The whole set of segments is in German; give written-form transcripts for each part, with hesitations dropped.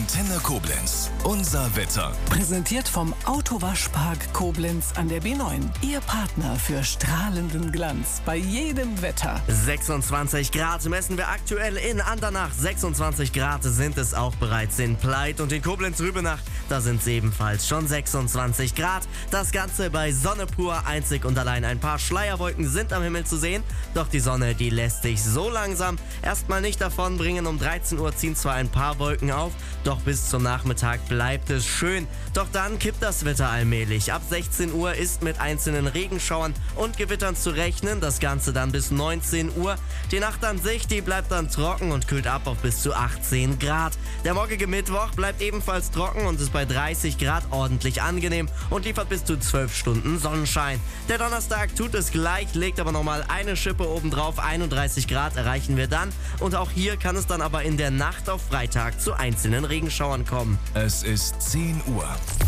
Antenne Koblenz. Unser Wetter. Präsentiert vom Autowaschpark Koblenz an der B9. Ihr Partner für strahlenden Glanz bei jedem Wetter. 26 Grad messen wir aktuell in Andernach. 26 Grad sind es auch bereits in Pleit und in Koblenz-Rübenach. Da sind es ebenfalls schon 26 Grad. Das Ganze bei Sonne pur. Einzig und allein ein paar Schleierwolken sind am Himmel zu sehen. Doch die Sonne, die lässt sich so langsam erstmal nicht davonbringen. Um 13 Uhr ziehen zwar ein paar Wolken auf, doch bis zum Nachmittag bleibt es schön. Doch dann kippt das Wetter allmählich. Ab 16 Uhr ist mit einzelnen Regenschauern und Gewittern zu rechnen. Das Ganze dann bis 19 Uhr. Die Nacht an sich, die bleibt dann trocken und kühlt ab auf bis zu 18 Grad. Der morgige Mittwoch bleibt ebenfalls trocken und ist bei 30 Grad ordentlich angenehm und liefert bis zu 12 Stunden Sonnenschein. Der Donnerstag tut es gleich, legt aber nochmal eine Schippe obendrauf. 31 Grad erreichen wir dann. Und auch hier kann es dann aber in der Nacht auf Freitag zu einzelnen Regenschauern kommen. Es ist 10 Uhr.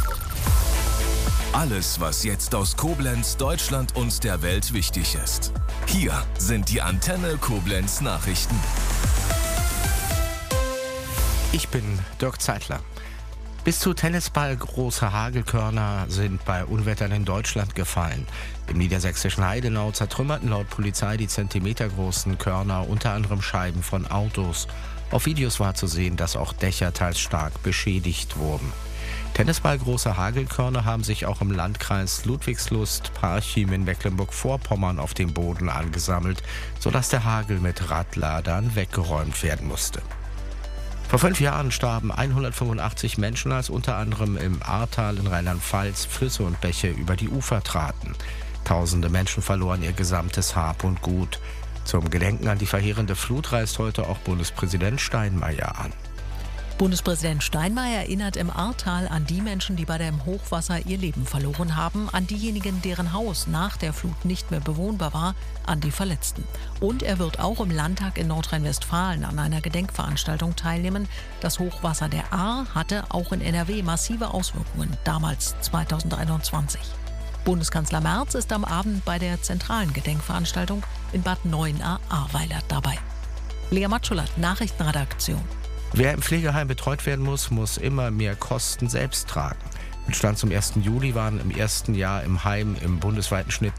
Alles, was jetzt aus Koblenz, Deutschland und der Welt wichtig ist. Hier sind die Antenne Koblenz Nachrichten. Ich bin Dirk Zeitler. Bis zu Tennisball große Hagelkörner sind bei Unwettern in Deutschland gefallen. Im niedersächsischen Heidenau zertrümmerten laut Polizei die zentimetergroßen Körner unter anderem Scheiben von Autos. Auf Videos war zu sehen, dass auch Dächer teils stark beschädigt wurden. Tennisballgroße Hagelkörner haben sich auch im Landkreis Ludwigslust-Parchim in Mecklenburg-Vorpommern auf dem Boden angesammelt, sodass der Hagel mit Radladern weggeräumt werden musste. Vor 5 Jahren starben 185 Menschen, als unter anderem im Ahrtal in Rheinland-Pfalz Flüsse und Bäche über die Ufer traten. Tausende Menschen verloren ihr gesamtes Hab und Gut. Zum Gedenken an die verheerende Flut reist heute auch Bundespräsident Steinmeier an. Bundespräsident Steinmeier erinnert im Ahrtal an die Menschen, die bei dem Hochwasser ihr Leben verloren haben, an diejenigen, deren Haus nach der Flut nicht mehr bewohnbar war, an die Verletzten. Und er wird auch im Landtag in Nordrhein-Westfalen an einer Gedenkveranstaltung teilnehmen. Das Hochwasser der Ahr hatte auch in NRW massive Auswirkungen, damals 2021. Bundeskanzler Merz ist am Abend bei der zentralen Gedenkveranstaltung in Bad Neuenahr-Ahrweiler dabei. Lea Matschulat, Nachrichtenredaktion. Wer im Pflegeheim betreut werden muss immer mehr Kosten selbst tragen. Mit Stand zum 1. Juli waren im ersten Jahr im Heim im bundesweiten Schnitt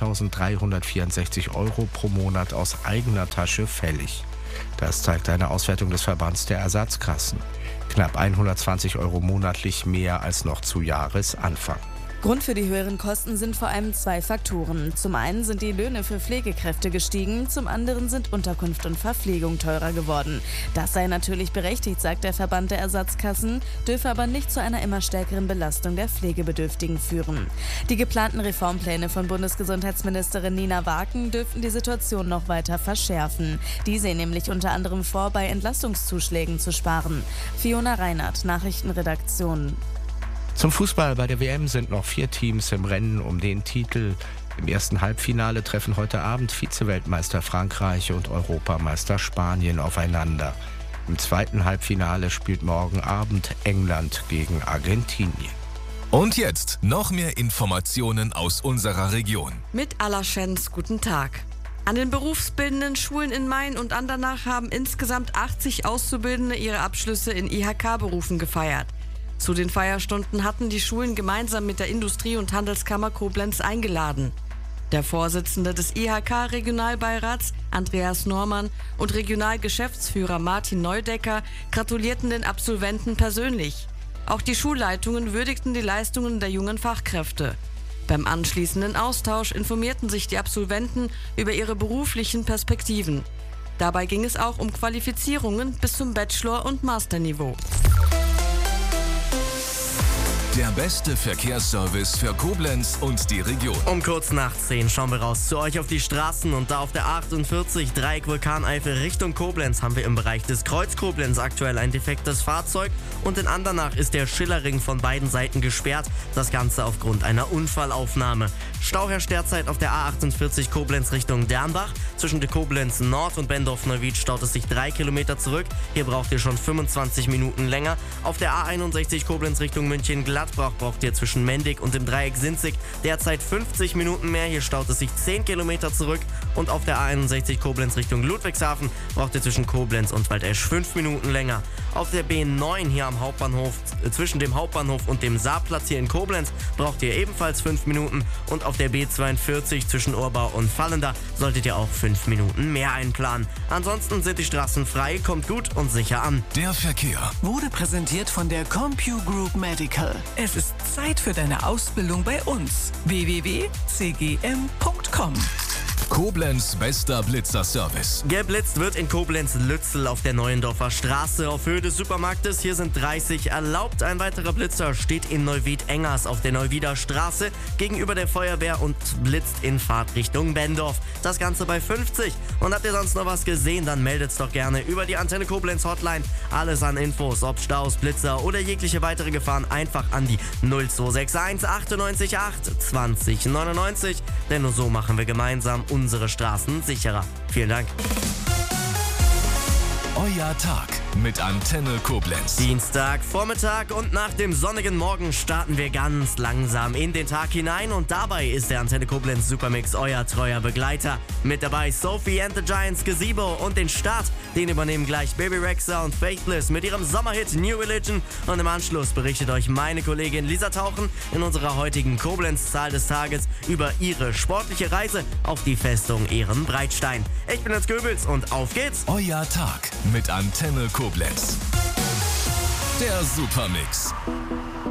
3.364 € pro Monat aus eigener Tasche fällig. Das zeigt eine Auswertung des Verbands der Ersatzkassen. Knapp 120 € monatlich mehr als noch zu Jahresanfang. Grund für die höheren Kosten sind vor allem 2 Faktoren. Zum einen sind die Löhne für Pflegekräfte gestiegen, zum anderen sind Unterkunft und Verpflegung teurer geworden. Das sei natürlich berechtigt, sagt der Verband der Ersatzkassen, dürfe aber nicht zu einer immer stärkeren Belastung der Pflegebedürftigen führen. Die geplanten Reformpläne von Bundesgesundheitsministerin Nina Waken dürften die Situation noch weiter verschärfen. Die sehen nämlich unter anderem vor, bei Entlastungszuschlägen zu sparen. Fiona Reinhardt, Nachrichtenredaktion. Zum Fußball bei der WM sind noch 4 Teams im Rennen um den Titel. Im ersten Halbfinale treffen heute Abend Vize-Weltmeister Frankreich und Europameister Spanien aufeinander. Im zweiten Halbfinale spielt morgen Abend England gegen Argentinien. Und jetzt noch mehr Informationen aus unserer Region. Mit Allerschens, guten Tag. An den berufsbildenden Schulen in Main und Andernach haben insgesamt 80 Auszubildende ihre Abschlüsse in IHK-Berufen gefeiert. Zu den Feierstunden hatten die Schulen gemeinsam mit der Industrie- und Handelskammer Koblenz eingeladen. Der Vorsitzende des IHK-Regionalbeirats, Andreas Normann, und Regionalgeschäftsführer Martin Neudecker gratulierten den Absolventen persönlich. Auch die Schulleitungen würdigten die Leistungen der jungen Fachkräfte. Beim anschließenden Austausch informierten sich die Absolventen über ihre beruflichen Perspektiven. Dabei ging es auch um Qualifizierungen bis zum Bachelor- und Masterniveau. Der beste Verkehrsservice für Koblenz und die Region. Um kurz nach 10 schauen wir raus zu euch auf die Straßen und da auf der 48 Dreieck Vulkaneifel Richtung Koblenz haben wir im Bereich des Kreuz Koblenz aktuell ein defektes Fahrzeug und in Andernach ist der Schillerring von beiden Seiten gesperrt, das Ganze aufgrund einer Unfallaufnahme. Stau herrscht derzeit auf der A48 Koblenz Richtung Dernbach. Zwischen der Koblenz Nord und Bendorf-Neuwied staut es sich 3 Kilometer zurück. Hier braucht ihr schon 25 Minuten länger. Auf der A61 Koblenz Richtung München-Gladbach braucht ihr zwischen Mendig und dem Dreieck Sinzig derzeit 50 Minuten mehr. Hier staut es sich 10 Kilometer zurück. Und auf der A61 Koblenz Richtung Ludwigshafen braucht ihr zwischen Koblenz und Waldesch 5 Minuten länger. Auf der B9 hier am Hauptbahnhof, zwischen dem Hauptbahnhof und dem Saarplatz hier in Koblenz, braucht ihr ebenfalls 5 Minuten. Und auf der B42 zwischen Urbau und Vallenda solltet ihr auch 5 Minuten mehr einplanen. Ansonsten sind die Straßen frei, kommt gut und sicher an. Der Verkehr. Wurde präsentiert von der CompuGroup Medical. Es ist Zeit für deine Ausbildung bei uns. www.cgm.com. Koblenz bester Blitzerservice. Geblitzt wird in Koblenz-Lützel auf der Neuendorfer Straße auf Höhe des Supermarktes. Hier sind 30 erlaubt. Ein weiterer Blitzer steht in Neuwied-Engers auf der Neuwieder Straße gegenüber der Feuerwehr und blitzt in Fahrtrichtung Bendorf. Das Ganze bei 50. Und habt ihr sonst noch was gesehen, dann meldet's doch gerne über die Antenne Koblenz Hotline. Alles an Infos, ob Staus, Blitzer oder jegliche weitere Gefahren, einfach an die 0261 98 8 20 99. Denn nur so machen wir gemeinsam unsere Straßen sicherer. Vielen Dank. Euer Tag mit Antenne Koblenz. Dienstag, Vormittag und nach dem sonnigen Morgen starten wir ganz langsam in den Tag hinein und dabei ist der Antenne Koblenz Supermix euer treuer Begleiter. Mit dabei Sophie and the Giants Gazebo und den Start, den übernehmen gleich Baby Rexha und Faithless mit ihrem Sommerhit New Religion und im Anschluss berichtet euch meine Kollegin Lisa Tauchen in unserer heutigen Koblenz-Zahl des Tages über ihre sportliche Reise auf die Festung Ehrenbreitstein. Ich bin Jens Goebbels und auf geht's! Euer Tag mit Antenne Koblenz. Der Supermix.